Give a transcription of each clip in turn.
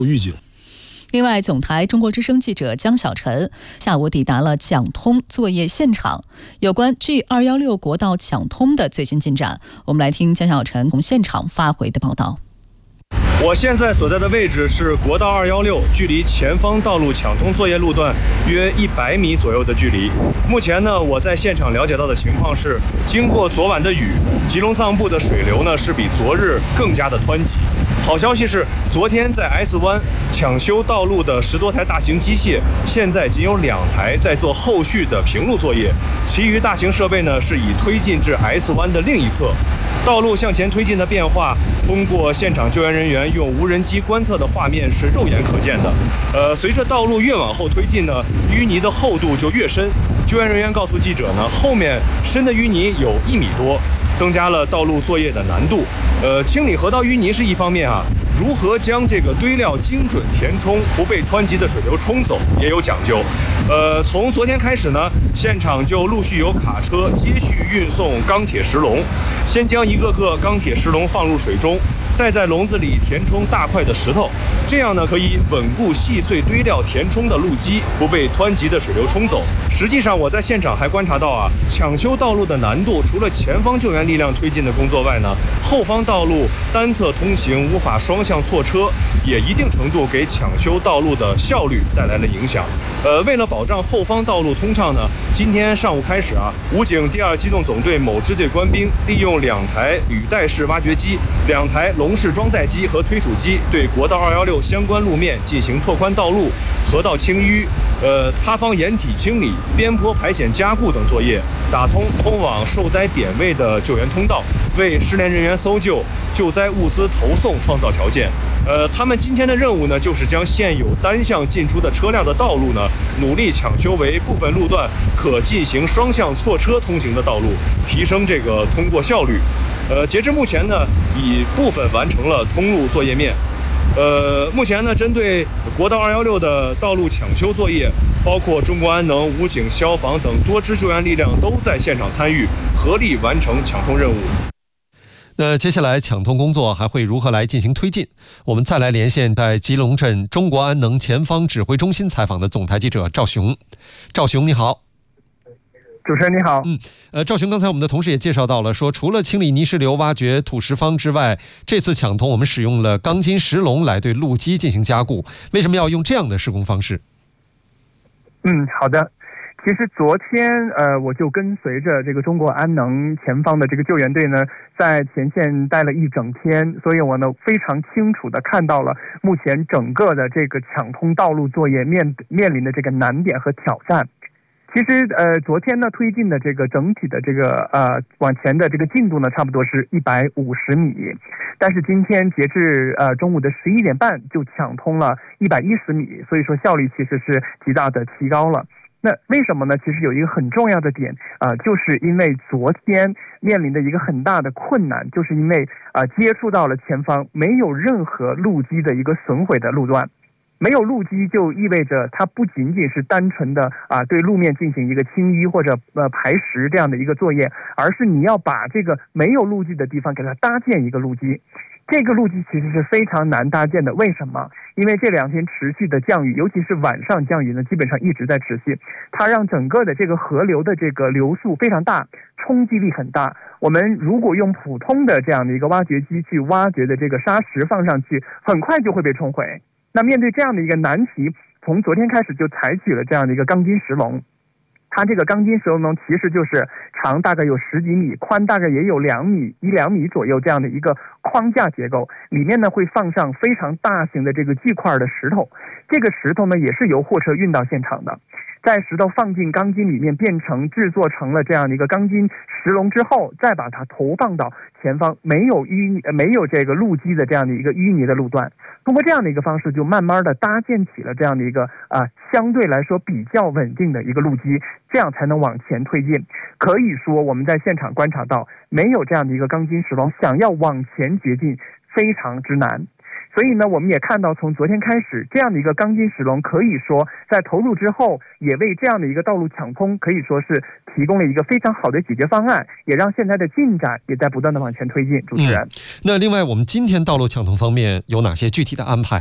预警。 另外，总台中国之声记者江小晨下午抵达了抢通作业现场，有关 G216 国道抢通的最新进展，我们来听江小晨从现场发回的报道。 我现在所在的位置是国道216，距离前方道路抢通作业路段约100米左右的距离。目前呢，我在现场了解到的情况是，经过昨晚的雨，吉隆藏布的水流呢是比昨日更加的湍急。好消息是，昨天在 S 湾抢修道路的10多台大型机械，现在仅有2台在做后续的平路作业，其余大型设备呢是已推进至 S 湾的另一侧。道路向前推进的变化，通过现场救援人员用无人机观测的画面是肉眼可见的。随着道路越往后推进呢，淤泥的厚度就越深。救援人员告诉记者呢，后面深的淤泥有1米多，增加了道路作业的难度。清理河道淤泥是一方面啊，如何将这个堆料精准填充，不被湍急的水流冲走，也有讲究。从昨天开始呢，现场就陆续有卡车接续运送钢铁石笼，先将一个个钢铁石笼放入水中，再在笼子里填充大块的石头，这样呢可以稳固细碎堆料填充的路基，不被湍急的水流冲走。实际上我在现场还观察到啊，抢修道路的难度，除了前方救援力量推进的工作外呢，后方道路单侧通行无法双向错车，也一定程度给抢修道路的效率带来了影响。为了保障后方道路通畅呢，今天上午开始啊，武警第2机动总队某支队官兵利用2台履带式挖掘机、2台笼式装载机和推土机，对国道216相关路面进行拓宽道路、河道清淤、塌方掩体清理、边坡排险加固等作业，打通通往受灾点位的救援通道，为失联人员搜救、救灾物资投送创造条件。他们今天的任务呢，就是将现有单向进出的车辆的道路呢，努力抢修为部分路段可进行双向错车通行的道路，提升这个通过效率。截至目前呢，已部分完成了通路作业面。目前呢，针对国道216的道路抢修作业，包括中国安能、武警、消防等多支救援力量都在现场参与，合力完成抢通任务。 那接下来抢通工作还会如何来进行推进？我们再来连线在吉隆镇中国安能前方指挥中心采访的总台记者赵雄。赵雄，你好。 主持人你好。 赵雄，刚才我们的同事也介绍到了，说除了清理泥石流、挖掘土石方之外，这次抢通我们使用了钢筋石笼来对路基进行加固。为什么要用这样的施工方式？ 好的。其实昨天我就跟随着这个中国安能前方的这个救援队呢，在前线待了一整天，所以我呢非常清楚的看到了目前整个的这个抢通道路作业面临的这个难点和挑战。其实昨天呢推进的这个整体的这个往前的这个进度呢，差不多是150米，但是今天截至中午的11点半就抢通了110米，所以说效率其实是极大的提高了。那为什么呢？其实有一个很重要的点就是因为昨天面临的一个很大的困难，就是因为接触到了前方没有任何路基的一个损毁的路段。没有路基就意味着它不仅仅是单纯的对路面进行一个清淤或者排石这样的一个作业，而是你要把这个没有路基的地方给它搭建一个路基。这个路基其实是非常难搭建的，为什么？因为这2天持续的降雨，尤其是晚上降雨呢，基本上一直在持续，它让整个的这个河流的这个流速非常大，冲击力很大。我们如果用普通的这样的一个挖掘机去挖掘的这个沙石放上去，很快就会被冲毁。那面对这样的一个难题，从昨天开始就采取了这样的一个钢筋石笼。它这个钢筋石笼呢，其实就是长大概有10几米，宽大概也有1-2米左右这样的一个框架结构，里面呢会放上非常大型的这个巨块的石头，这个石头呢也是由货车运到现场的。在石头放进钢筋里面制作成了这样的一个钢筋石笼之后，再把它投放到前方没有这个路基的这样的一个淤泥的路段，通过这样的一个方式，就慢慢的搭建起了这样的一个相对来说比较稳定的一个路基，这样才能往前推进。可以说我们在现场观察到，没有这样的一个钢筋石笼，想要往前掘进非常之难。所以呢，我们也看到从昨天开始，这样的一个钢筋石笼可以说在投入之后，也为这样的一个道路抢通可以说是提供了一个非常好的解决方案，也让现在的进展也在不断的往前推进。主持人， 那另外我们今天道路抢通方面有哪些具体的安排？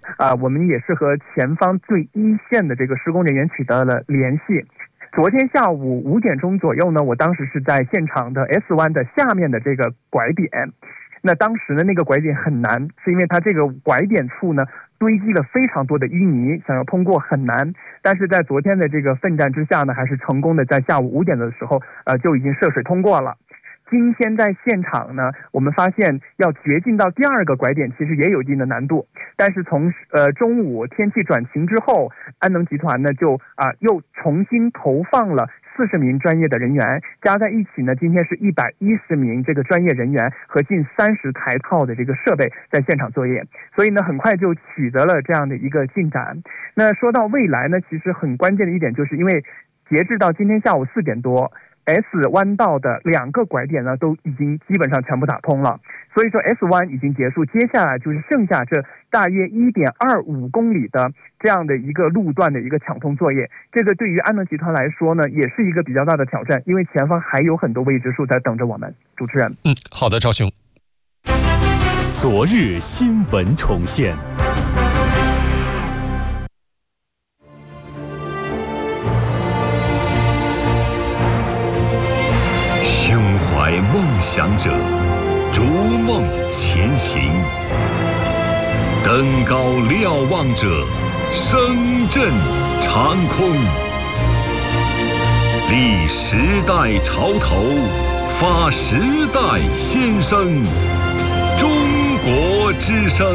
我们也是和前方最一线的这个施工人员取得了联系。昨天下午5点钟左右呢，我当时是在现场的 S 湾的下面的这个拐点。那当时呢，那个拐点很难，是因为它这个拐点处呢堆积了非常多的淤泥，想要通过很难。但是在昨天的这个奋战之下呢，还是成功的在下午5点的时候，就已经涉水通过了。今天在现场呢，我们发现要掘进到第2个拐点，其实也有一定的难度。但是从中午天气转晴之后，安能集团呢就又重新投放了40名专业的人员，加在一起呢，今天是110名这个专业人员和近30台套的这个设备在现场作业，所以呢，很快就取得了这样的一个进展。那说到未来呢，其实很关键的一点就是因为截至到今天下午4点多。S 弯道的2个拐点呢，都已经基本上全部打通了，所以说 S 弯已经结束，接下来就是剩下这大约1.25公里的这样的一个路段的一个抢通作业。这个对于安能集团来说呢，也是一个比较大的挑战，因为前方还有很多未知数在等着我们。主持人， 好的，赵雄。 昨日新闻重现。 梦想者逐梦前行，登高瞭望者声震长空，立时代潮头，发时代先声，中国之声。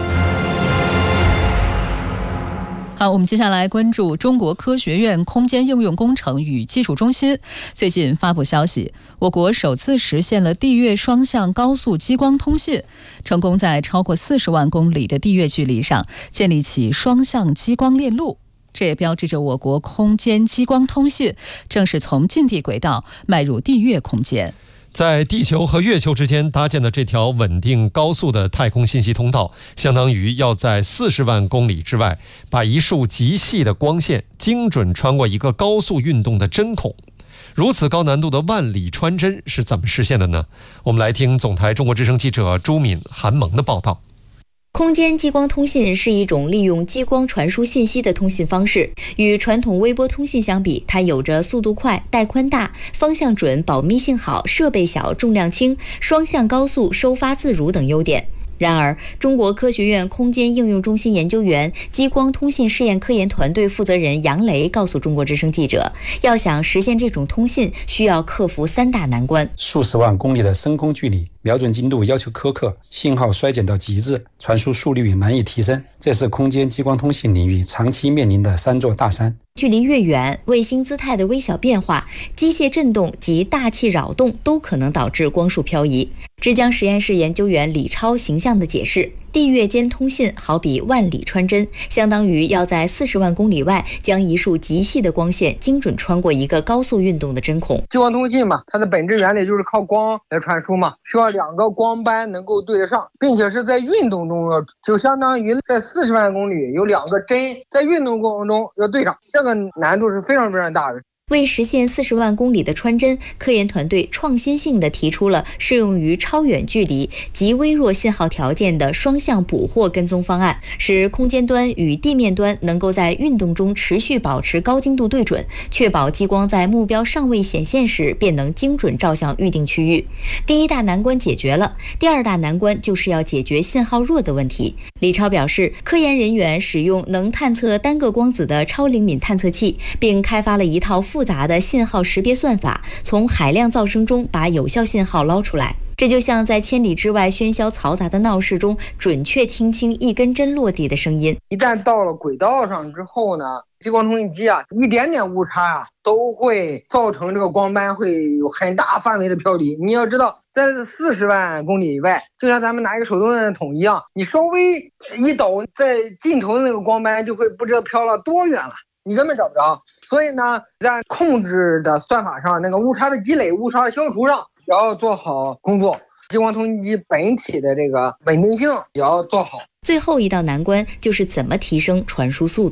好，我们接下来关注中国科学院空间应用工程与技术中心最近发布消息，我国首次实现了地月双向高速激光通信，成功在超过40万公里的地月距离上建立起双向激光链路。这也标志着我国空间激光通信正式从近地轨道迈入地月空间。 在地球和月球之间搭建的这条稳定高速的太空信息通道，相当于要在40万公里之外把一束极细的光线精准穿过一个高速运动的针孔。如此高难度的万里穿针是怎么实现的呢？我们来听总台中国之声记者朱敏、韩萌的报道。 空间激光通信是一种利用激光传输信息的通信方式，与传统微波通信相比，它有着速度快、带宽大、方向准、保密性好、设备小、重量轻、双向高速、收发自如等优点。然而，中国科学院空间应用中心研究员、激光通信试验科研团队负责人杨雷告诉中国之声记者，要想实现这种通信，需要克服3大难关： 数十万公里的深空距离，瞄准精度要求苛刻，信号衰减到极致，传输速率难以提升，这是空间激光通信领域长期面临的3座大山。 距离越远，卫星姿态的微小变化、机械振动及大气扰动都可能导致光束漂移。浙江实验室研究员李超形象地解释，地月间通信好比万里穿针，相当于要在40万公里外将一束极细的光线精准穿过一个高速运动的针孔。 激光通信嘛，它的本质原理就是靠光来传输嘛，需要2个光斑能够对得上，并且是在运动中就相当于在40万公里有2个针在运动过程中要对上，这个难度是非常非常大的。 为实现40万公里的穿针，科研团队创新性地提出了适用于超远距离及微弱信号条件的双向捕获跟踪方案，使空间端与地面端能够在运动中持续保持高精度对准，确保激光在目标尚未显现时便能精准照向预定区域。第1大难关解决了，第2大难关就是要解决信号弱的问题。李超表示，科研人员使用能探测单个光子的超灵敏探测器，并开发了一套复杂的信号识别算法，从海量噪声中把有效信号捞出来。这就像在千里之外喧嚣嘈杂的闹市中，准确听清一根针落地的声音。 一旦到了轨道上之后呢，激光通信机一点点误差都会造成这个光斑会有很大范围的飘离。你要知道，在40万公里以外，就像咱们拿一个手动的筒一样，你稍微一抖，在尽头的那个光斑就会不知道飘了多远了，你根本找不着。所以呢，在控制的算法上，那个误差的积累、误差的消除上也要做好工作。激光通信机本体的这个稳定性也要做好。 最后一道难关就是怎么提升传输速度。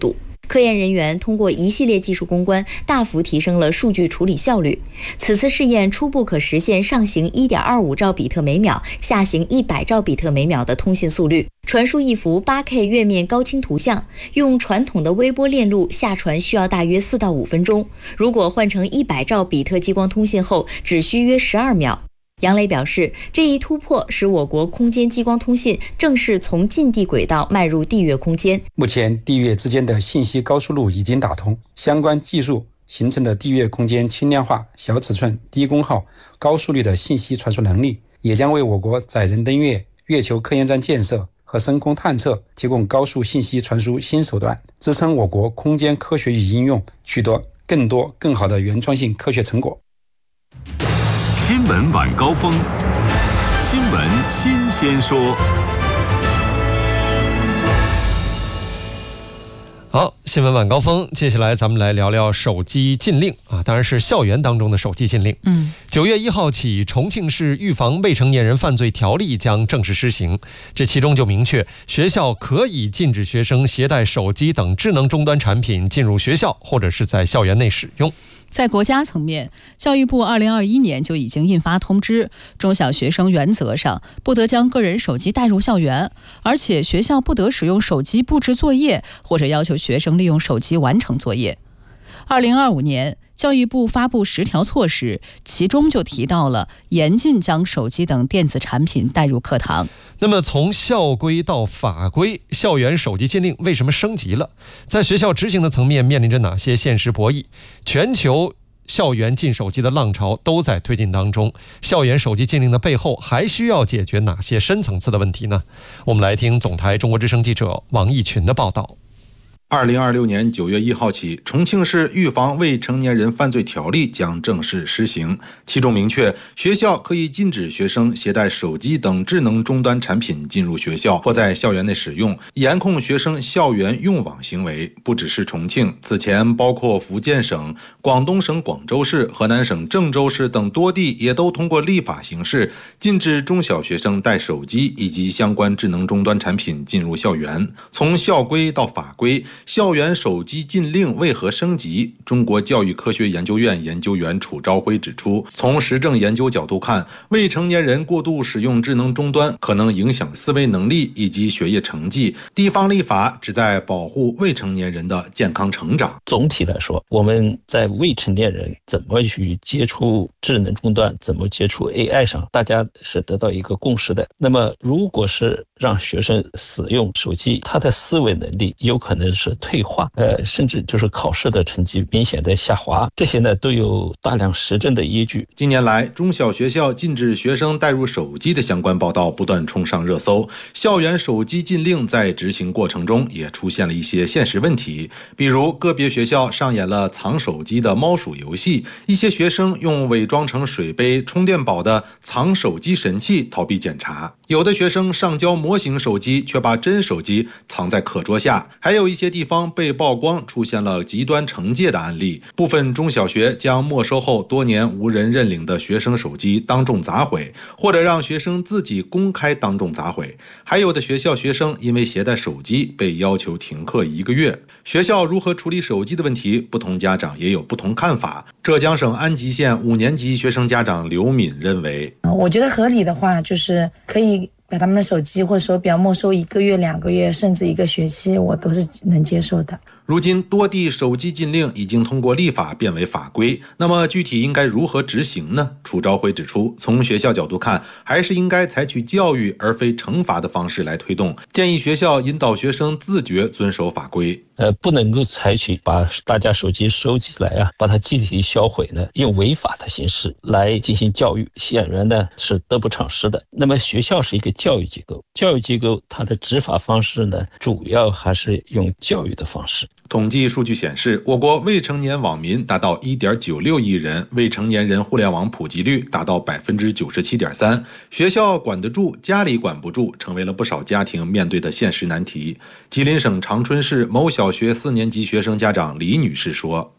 科研人员通过一系列技术攻关，大幅提升了数据处理效率。此次试验初步可实现上行 1.25 兆比特每秒、下行100兆比特每秒的通信速率，传输一幅 8K 月面高清图像，用传统的微波链路下传需要大约4到5分钟，如果换成100兆比特激光通信后，只需约12秒。杨磊表示，这一突破使我国空间激光通信正式从近地轨道迈入地月空间。 目前，地月之间的信息高速路已经打通，相关技术形成的地月空间轻量化、小尺寸、低功耗、高速率的信息传输能力，也将为我国载人登月、月球科研站建设和深空探测提供高速信息传输新手段，支撑我国空间科学与应用取得更多更好的原创性科学成果。 新闻晚高峰，新闻新鲜说。 好，新闻晚高峰，接下来咱们来聊聊手机禁令啊，当然是校园当中的手机禁令。9月1号起，重庆市预防未成年人犯罪条例将正式施行，这其中就明确，学校可以禁止学生携带手机等智能终端产品进入学校或者是在校园内使用。 在国家层面，教育部2021年就已经印发通知，中小学生原则上不得将个人手机带入校园，而且学校不得使用手机布置作业，或者要求学生利用手机完成作业。2025年，教育部发布10条措施，其中就提到了严禁将手机等电子产品带入课堂。 那么从校规到法规，校园手机禁令为什么升级了？在学校执行的层面面临着哪些现实博弈？全球校园禁手机的浪潮都在推进当中，校园手机禁令的背后还需要解决哪些深层次的问题呢？我们来听总台中国之声记者王义群的报道。 2026年9月1号起，重庆市预防未成年人犯罪条例将正式施行，其中明确，学校可以禁止学生携带手机等智能终端产品进入学校或在校园内使用，严控学生校园用网行为。不只是重庆，此前包括福建省、广东省广州市、河南省郑州市等多地也都通过立法形式禁止中小学生带手机以及相关智能终端产品进入校园。从校规到法规，校园手机禁令为何升级？中国教育科学研究院研究员楚朝晖指出，从实证研究角度看，未成年人过度使用智能终端可能影响思维能力以及学业成绩。地方立法旨在保护未成年人的健康成长。 总体来说，我们在未成年人怎么去接触智能终端，怎么接触 AI 上，大家是得到一个共识的。那么如果是让学生使用手机，他的思维能力有可能是退化，甚至就是考试的成绩明显的下滑，这些呢都有大量实证的依据。 近年来，中小学校禁止学生带入手机的相关报道不断冲上热搜，校园手机禁令在执行过程中也出现了一些现实问题，比如个别学校上演了藏手机的猫鼠游戏，一些学生用伪装成水杯、充电宝的藏手机神器逃避检查，有的学生上交模型手机，却把真手机藏在课桌下，还有一些地方被曝光出现了极端惩戒的案例。部分中小学将没收后多年无人认领的学生手机当众砸毁，或者让学生自己公开当众砸毁。还有的学校学生因为携带手机被要求停课1个月。学校如何处理手机的问题，不同家长也有不同看法。浙江省安吉县5年级学生家长刘敏认为， 我觉得合理的话就是可以把他们的手机或手表没收1个月、2个月，甚至1个学期，我都是能接受的。 如今多地手机禁令已经通过立法变为法规，那么具体应该如何执行呢？楚朝晖指出，从学校角度看，还是应该采取教育而非惩罚的方式来推动，建议学校引导学生自觉遵守法规。 不能够采取把大家手机收起来啊，把它集体销毁呢，用违法的形式来进行教育，显然呢是得不偿失的。那么学校是一个教育机构，教育机构它的执法方式呢，主要还是用教育的方式。 统计数据显示，我国未成年网民达到 1.96 亿人，未成年人互联网普及率达到 97.3%。学校管得住，家里管不住，成为了不少家庭面对的现实难题。吉林省长春市某小学4年级学生家长李女士说，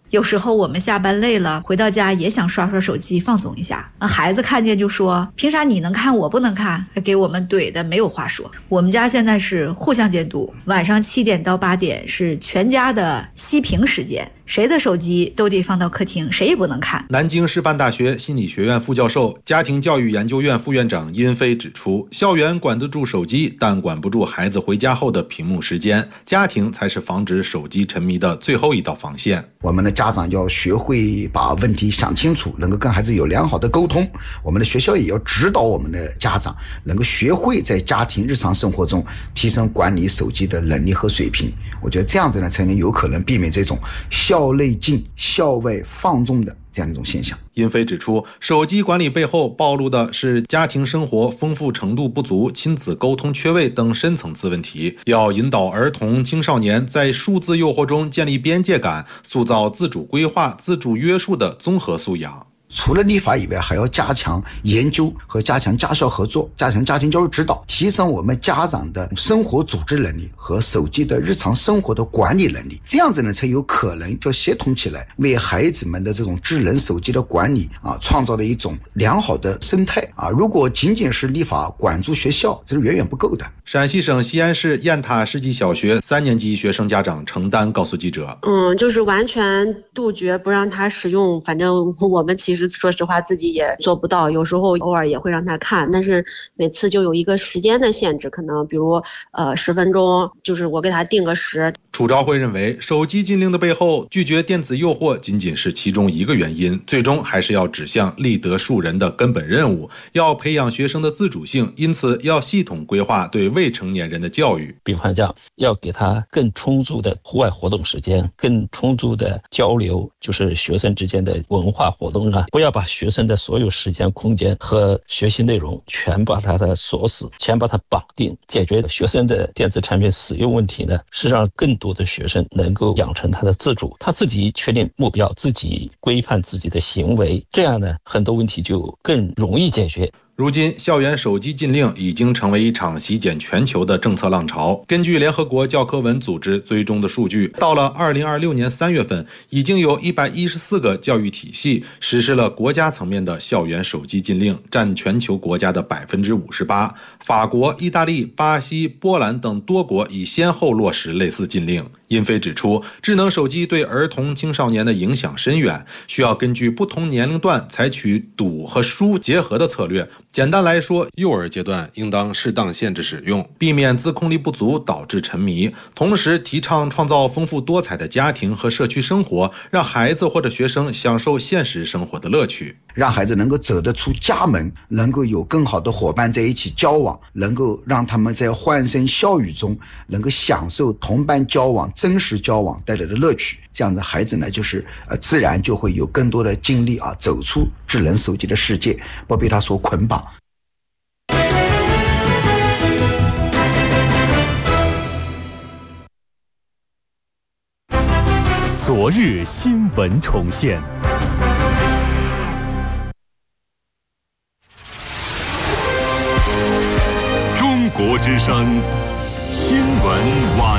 有时候我们下班累了，回到家也想刷刷手机放松一下。孩子看见就说：“凭啥你能看我不能看？”还给我们怼的没有话说。我们家现在是互相监督，晚上7点到8点是全家的熄屏时间，谁的手机都得放到客厅，谁也不能看。 南京师范大学心理学院副教授、家庭教育研究院副院长殷飞指出，校园管得住手机，但管不住孩子回家后的屏幕时间，家庭才是防止手机沉迷的最后一道防线。 我们的家长要学会把问题想清楚，能够跟孩子有良好的沟通。我们的学校也要指导我们的家长能够学会在家庭日常生活中提升管理手机的能力和水平。我觉得这样子呢，才能有可能避免这种校内禁、校外放纵的这样一种现象。 殷飞指出，手机管理背后暴露的是家庭生活丰富程度不足、亲子沟通缺位等深层次问题，要引导儿童青少年在数字诱惑中建立边界感，塑造自主规划、自主约束的综合素养。 除了立法以外，还要加强研究和加强家校合作，加强家庭教育指导，提升我们家长的生活组织能力和手机的日常生活的管理能力。这样子呢，才有可能就协同起来，为孩子们的这种智能手机的管理创造了一种良好的生态如果仅仅是立法管住学校，这是远远不够的。 陕西省西安市雁塔世纪小学3年级学生家长程丹告诉记者： 就是完全杜绝不让他使用，反正我们其实说实话自己也做不到，有时候偶尔也会让他看，但是每次就有一个时间的限制，可能比如10分钟，就是我给他定个时。 楚昭慧认为，手机禁令的背后，拒绝电子诱惑仅仅是其中一个原因，最终还是要指向立德树人的根本任务，要培养学生的自主性，因此要系统规划对未成年人的教育。 比方讲，要给他更充足的户外活动时间，更充足的交流，就是学生之间的文化活动不要把学生的所有时间、空间和学习内容全把他的锁死，全把他绑定。解决学生的电子产品使用问题呢，是让更多的学生能够养成他的自主，他自己确定目标，自己规范自己的行为，这样呢，很多问题就更容易解决。 如今，校园手机禁令已经成为一场席卷全球的政策浪潮。根据联合国教科文组织追踪的数据，到了2026年3月份，已经有114个教育体系实施了国家层面的校园手机禁令，占全球国家的58%。法国、意大利、巴西、波兰等多国已先后落实类似禁令。殷飞指出，智能手机对儿童青少年的影响深远，需要根据不同年龄段采取堵和疏结合的策略。简单来说，幼儿阶段应当适当限制使用，避免自控力不足导致沉迷，同时提倡创造丰富多彩的家庭和社区生活，让孩子或者学生享受现实生活的乐趣， 让孩子能够走得出家门，能够有更好的伙伴在一起交往，能够让他们在欢声笑语中能够享受同伴交往、真实交往带来的乐趣。这样的孩子呢，就是自然就会有更多的精力走出智能手机的世界，不被它所捆绑。 昨日新闻重现。 中国之声新闻晚